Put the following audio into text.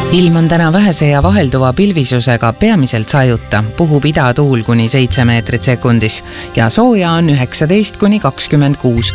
Ilm on täna vähese ja vahelduva pilvisusega, peamiselt sajuta, puhub idatuul kuni 7 meetrit sekundis ja sooja on 19 kuni 26